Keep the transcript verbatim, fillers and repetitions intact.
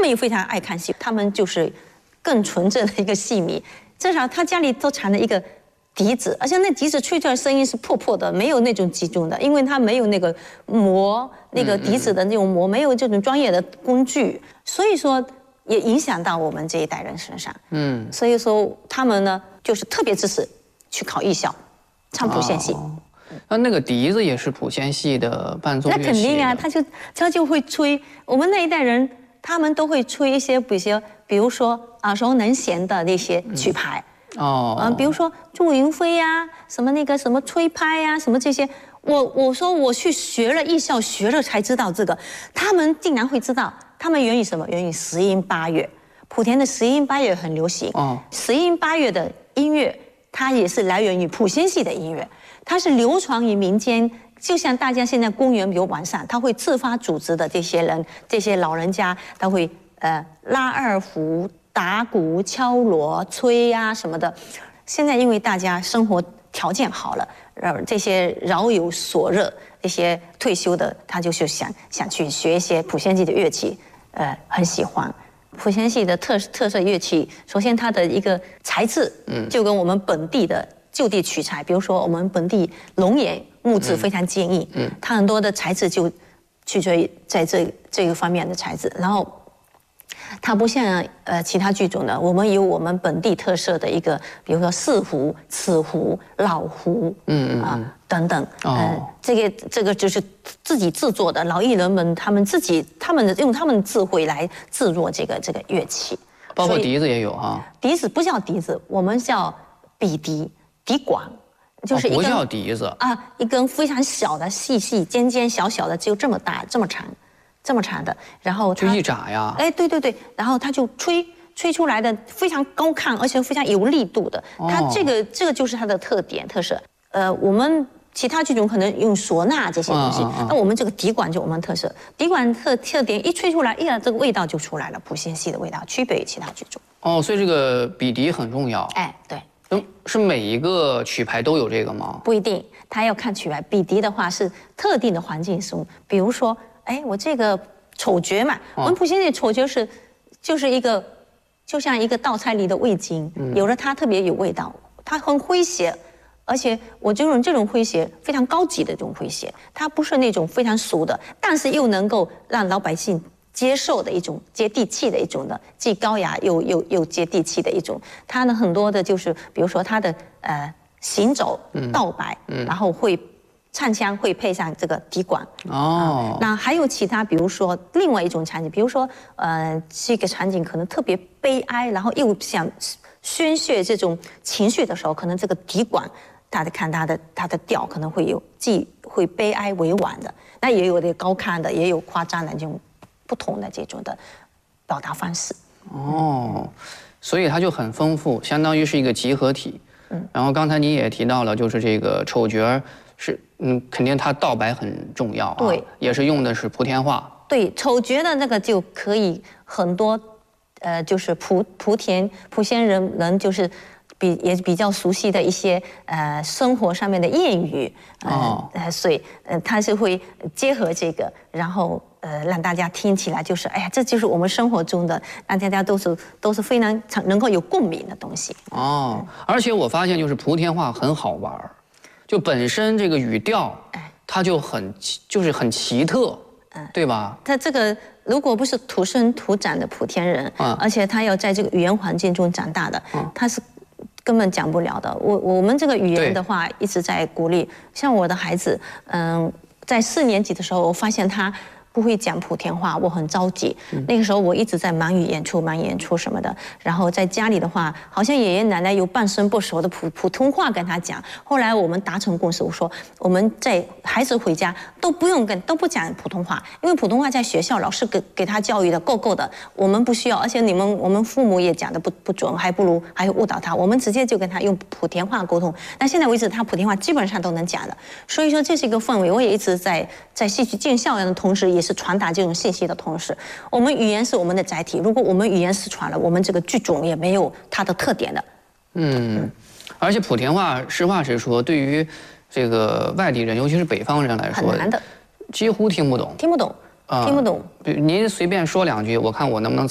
们也非常爱看戏，他们就是更纯正的一个戏迷。至少他家里都藏了一个笛子，而且那笛子吹出来声音是破破的，没有那种集中的，因为他没有那个磨那个笛子的那种磨，没有这种专业的工具，所以说也影响到我们这一代人身上。嗯，所以说他们呢就是特别支持去考艺校，唱谱线戏。哦， 那那个笛子也是谱线戏的伴奏乐器。 那肯定啊，他就他就会吹。我们那一代人，他们都会吹一些，比如比如说耳熟能详的那些曲牌。嗯、哦。嗯、呃，比如说祝云飞呀、啊，什么那个什么吹拍呀、啊，什么这些。我我说我去学了艺校，学了才知道这个，他们竟然会知道。他们源于什么？源于十音八乐。莆田的十音八乐很流行。哦。十音八乐的音乐，它也是来源于谱线戏的音乐。它是流传于民间，就像大家现在公园，比如晚上，他会自发组织的这些人，这些老人家，他会呃拉二胡、打鼓、敲锣、吹呀、啊、什么的。现在因为大家生活条件好了，呃，这些饶有所热，这些退休的，他就是想想去学一些谱线戏的乐器，呃，很喜欢。谱线戏的特特色乐器，首先它的一个材质，嗯，就跟我们本地的。就地取材，比如说我们本地龙岩木质非常坚硬，嗯，它很多的材质就取决于在这这个方面的材质，然后它不像呃其他剧种的，我们有我们本地特色的一个，比如说四胡、瓷胡、老胡，嗯嗯啊、呃、等等，哦、呃，这个这个就是自己制作的，老艺人们他们自己他们的用他们的智慧来制作这个这个乐器， 包括笛子也有哈， 笛子不叫笛子，我们叫笔笛。笛管就是一根、 哦、不叫笛子啊，一根非常小的、细细尖尖小小的，只有这么大、这么长、这么长的，然后就一扎呀。 哎，对对对，然后它就吹吹出来的非常高亢，而且非常有力度的。它这个、哦、这个就是它的特点特色。呃，我们其他剧种可能用唢呐这些东西，那、嗯嗯嗯、我们这个笛管就我们特色。笛管特特点一吹出来，哎呀，这个味道就出来了，谱线戏的味道，区别于其他剧种。 哦，所以这个笔笛很重要。 哎，对。 是每一个曲牌都有这个吗？ 不一定，他要看曲牌。笔笛的话是特定的环境中，比如说，哎，我这个丑角嘛，我们谱线戏丑角是就是一个，就像一个稻菜里的味精，嗯、有了它特别有味道，它很诙谐，而且我这种这种诙谐非常高级的这种诙谐，它不是那种非常俗的，但是又能够让老百姓接受的一种接地气的一种的，既高雅又又又接地气的一种。它呢很多的就是，比如说它的呃行走道白，嗯嗯、然后会唱腔会配上这个笛管。哦、啊，那还有其他，比如说另外一种场景，比如说呃这个场景可能特别悲哀，然后又想宣泄这种情绪的时候，可能这个笛管。大家看它的它的调可能会有既会悲哀委婉的，那也有的高亢的，也有夸张的这种不同的这种的表达方式。 哦，所以它就很丰富，相当于是一个集合体。嗯，然后刚才你也提到了，就是这个丑角是嗯，肯定它道白很重要啊， 对， 也是用的是莆田话。 对，丑角的那个就可以很多，呃，就是莆莆田莆县人人就是。比也比较熟悉的一些呃生活上面的谚语，呃、哦、呃，所以呃它是会结合这个，然后呃让大家听起来就是哎呀，这就是我们生活中的，让大家都是都是非常能够有共鸣的东西。 哦，而且我发现就是莆田话很好玩，就本身这个语调，它就很就是很奇特，嗯，对吧？ 它这个如果不是土生土长的莆田人，嗯，而且他要在这个语言环境中长大的，嗯，他是。根本讲不了的。我我们这个语言的话，一直在鼓励。像我的孩子，嗯，在四年级的时候，我发现他不会讲莆田话，我很着急。嗯、那个时候我一直在忙于演出、忙演出什么的。然后在家里的话，好像爷爷奶奶有半生不熟的普普通话跟他讲。后来我们达成共识，我说我们在孩子回家都不用跟都不讲普通话，因为普通话在学校老师给给他教育的够够的，我们不需要。而且你们我们父母也讲的不不准，还不如还误导他。我们直接就跟他用莆田话沟通。那现在为止，他莆田话基本上都能讲的。所以说这是一个氛围。我也一直在在戏剧进校园的同时，也是传达这种信息的同时，我们语言是我们的载体。如果我们语言失传了，我们这个剧种也没有它的特点的。嗯， 而且莆田话，实话实说，对于这个外地人，尤其是北方人来说， 很难的， 几乎听不懂， 听不懂，听不懂。 您随便说两句，我看我能不能。